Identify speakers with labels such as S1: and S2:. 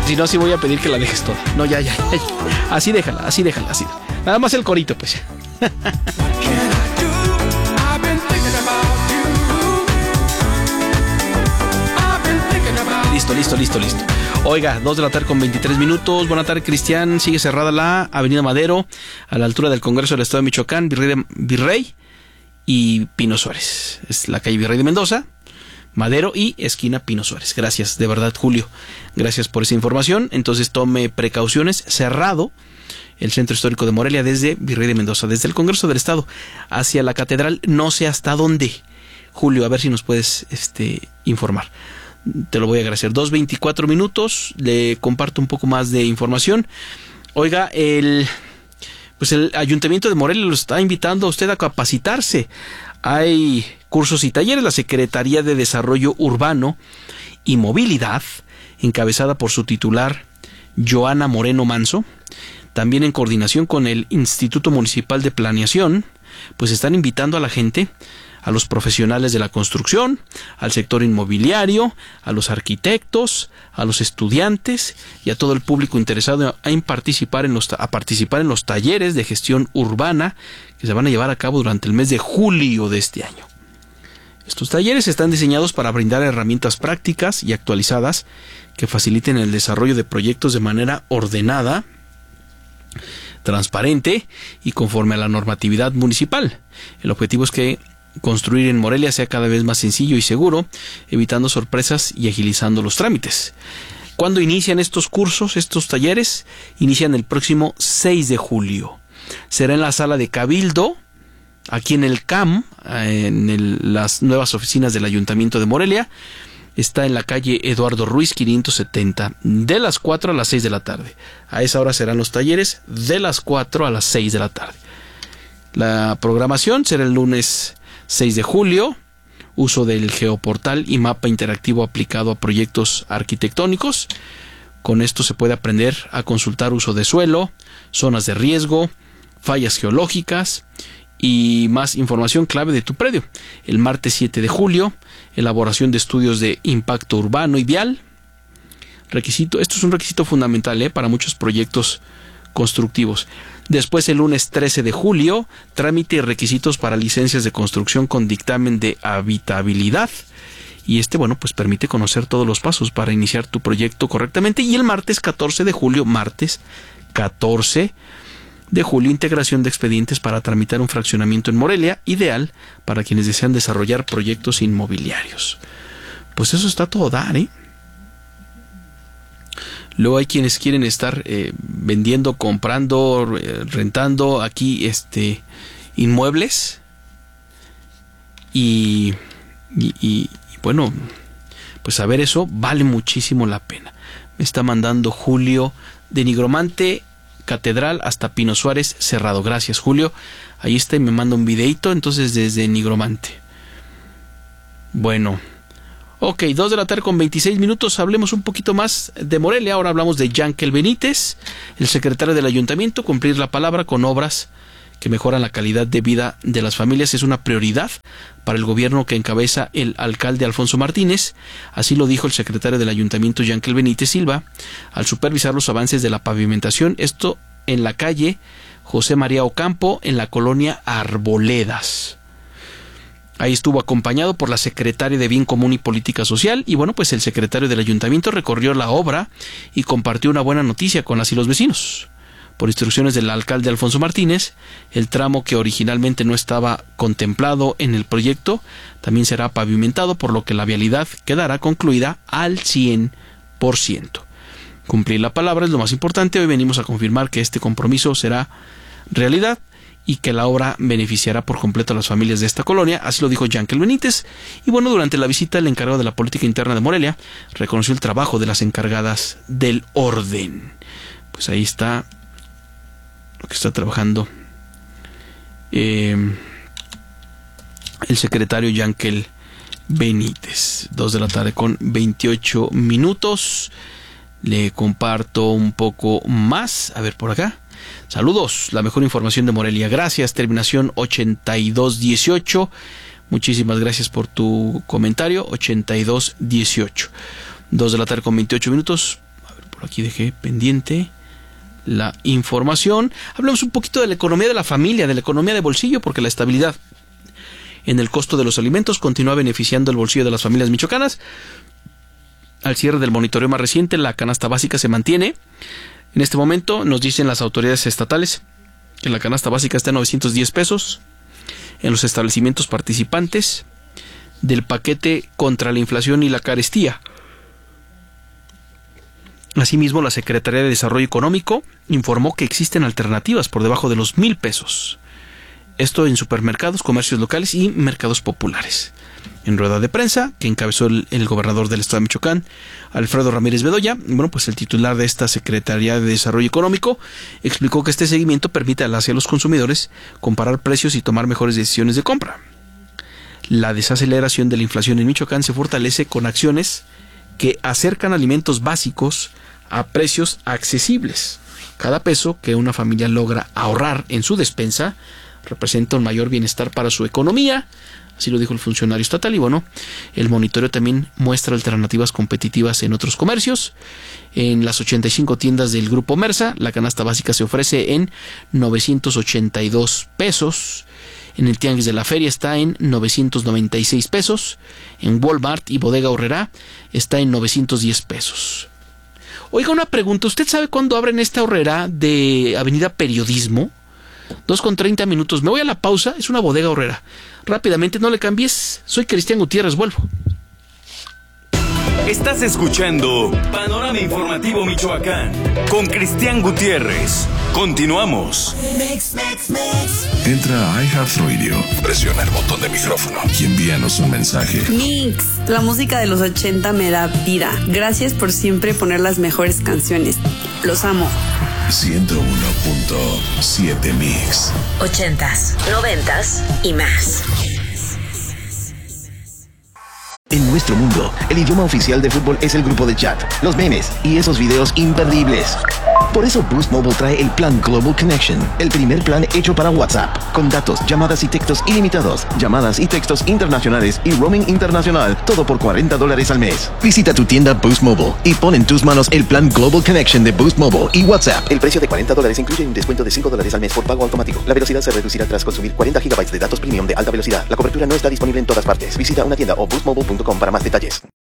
S1: Si no, sí voy a pedir que la dejes toda. No, ya. Así déjala, así. Nada más el corito, pues. Listo. Oiga, 2 de la tarde con 23 minutos. Buenas tardes, Cristian. Sigue cerrada la Avenida Madero, a la altura del Congreso del Estado de Michoacán, Virrey y Pino Suárez. Es la calle Virrey de Mendoza, Madero y esquina Pino Suárez. Gracias, de verdad, Julio. Gracias por esa información. Entonces tome precauciones. Cerrado el Centro Histórico de Morelia desde Virrey de Mendoza, desde el Congreso del Estado hacia la Catedral. No sé hasta dónde. Julio, a ver si nos puedes informar. Te lo voy a agradecer. 2:24 minutos. Le comparto un poco más de información. Oiga, el Ayuntamiento de Morelia lo está invitando a usted a capacitarse. Hay cursos y talleres. La Secretaría de Desarrollo Urbano y Movilidad, encabezada por su titular, Joana Moreno Manso, también en coordinación con el Instituto Municipal de Planeación, pues están invitando a la gente, a los profesionales de la construcción, al sector inmobiliario, a los arquitectos, a los estudiantes y a todo el público interesado a participar en los talleres de gestión urbana que se van a llevar a cabo durante el mes de julio de este año. Estos talleres están diseñados para brindar herramientas prácticas y actualizadas que faciliten el desarrollo de proyectos de manera ordenada, transparente y conforme a la normatividad municipal. El objetivo es que construir en Morelia sea cada vez más sencillo y seguro, evitando sorpresas y agilizando los trámites. ¿Cuándo inician estos cursos, estos talleres? Inician el próximo 6 de julio. Será en la sala de Cabildo, aquí en el CAM, las nuevas oficinas del Ayuntamiento de Morelia. Está en la calle Eduardo Ruiz 570, de las 4 a las 6 de la tarde. A esa hora serán los talleres, de las 4 a las 6 de la tarde. La programación será el lunes 6 de julio, uso del geoportal y mapa interactivo aplicado a proyectos arquitectónicos. Con esto se puede aprender a consultar uso de suelo, zonas de riesgo, fallas geológicas y más información clave de tu predio. El martes 7 de julio, elaboración de estudios de impacto urbano y vial. Esto es un requisito fundamental para muchos proyectos constructivos. Después, el lunes 13 de julio, trámite y requisitos para licencias de construcción con dictamen de habitabilidad. Y pues permite conocer todos los pasos para iniciar tu proyecto correctamente. Y el martes 14 de julio, integración de expedientes para tramitar un fraccionamiento en Morelia, ideal para quienes desean desarrollar proyectos inmobiliarios. Pues eso está todo dar, Luego hay quienes quieren estar vendiendo, comprando, rentando aquí inmuebles y pues saber eso vale muchísimo la pena. Me está mandando Julio de Nigromante, Catedral hasta Pino Suárez, cerrado. Gracias, Julio. Ahí está y me manda un videito entonces desde Nigromante. Bueno. Ok, 2 de la tarde con 26 minutos. Hablemos un poquito más de Morelia. Ahora hablamos de Yankel Benítez, el secretario del ayuntamiento. Cumplir la palabra con obras que mejoran la calidad de vida de las familias es una prioridad para el gobierno que encabeza el alcalde Alfonso Martínez. Así lo dijo el secretario del ayuntamiento, Yankel Benítez Silva, al supervisar los avances de la pavimentación. Esto en la calle José María Ocampo, en la colonia Arboledas. Ahí estuvo acompañado por la secretaria de Bien Común y Política Social y el secretario del ayuntamiento recorrió la obra y compartió una buena noticia con las y los vecinos. Por instrucciones del alcalde Alfonso Martínez, el tramo que originalmente no estaba contemplado en el proyecto también será pavimentado, por lo que la vialidad quedará concluida al 100%. Cumplir la palabra es lo más importante. Hoy venimos a confirmar que este compromiso será realidad y que la obra beneficiará por completo a las familias de esta colonia. Así lo dijo Yankel Benítez. Y durante la visita, el encargado de la política interna de Morelia reconoció el trabajo de las encargadas del orden. Pues ahí está lo que está trabajando el secretario Yankel Benítez. 2 de la tarde con 28 minutos. Le comparto un poco más. A ver por acá. Saludos, la mejor información de Morelia. Gracias, terminación 8218. Muchísimas gracias por tu comentario. 8218. 2 de la tarde con 28 minutos. A ver Por aquí dejé pendiente la información. Hablamos un poquito de la economía de la familia, de la economía de bolsillo, porque la estabilidad en el costo de los alimentos continúa beneficiando el bolsillo de las familias michoacanas. Al cierre del monitoreo más reciente, la canasta básica se mantiene. En este momento nos dicen las autoridades estatales que la canasta básica está en 910 pesos en los establecimientos participantes del paquete contra la inflación y la carestía. Asimismo, la Secretaría de Desarrollo Económico informó que existen alternativas por debajo de los 1,000 pesos. Esto en supermercados, comercios locales y mercados populares. En rueda de prensa que encabezó el gobernador del estado de Michoacán, Alfredo Ramírez Bedoya, pues el titular de esta Secretaría de Desarrollo Económico explicó que este seguimiento permite a los consumidores comparar precios y tomar mejores decisiones de compra. La desaceleración de la inflación en Michoacán se fortalece con acciones que acercan alimentos básicos a precios accesibles. Cada peso que una familia logra ahorrar en su despensa representa un mayor bienestar para su economía, así lo dijo el funcionario estatal. Y el monitoreo también muestra alternativas competitivas en otros comercios. En las 85 tiendas del Grupo Mersa, la canasta básica se ofrece en 982 pesos. En el Tianguis de la Feria está en 996 pesos. En Walmart y Bodega Aurrerá está en 910 pesos. Oiga, una pregunta. ¿Usted sabe cuándo abren esta horrera de Avenida Periodismo? 2:30. Me voy a la pausa. Es una bodega horrera. Rápidamente, no le cambies. Soy Cristian Gutiérrez, vuelvo.
S2: Estás escuchando Panorama Informativo Michoacán con Cristian Gutiérrez. Continuamos.
S3: Entra a iHeartRadio, presiona el botón de micrófono y envíanos un mensaje.
S4: Mix, la música de los 80 me da vida. Gracias por siempre poner las mejores canciones. Los amo.
S3: 101.7 Mix.
S5: 80s, 90s y más.
S6: En nuestro mundo, el idioma oficial de fútbol es el grupo de chat, los memes y esos videos imperdibles. Por eso Boost Mobile trae el plan Global Connection, el primer plan hecho para WhatsApp, con datos, llamadas y textos ilimitados, llamadas y textos internacionales y roaming internacional, todo por $40 al mes. Visita tu tienda Boost Mobile y pon en tus manos el plan Global Connection de Boost Mobile y WhatsApp. El precio de $40 incluye un descuento de $5 al mes por pago automático. La velocidad se reducirá tras consumir 40 GB de datos premium de alta velocidad. La cobertura no está disponible en todas partes. Visita una tienda o boostmobile.com para más detalles.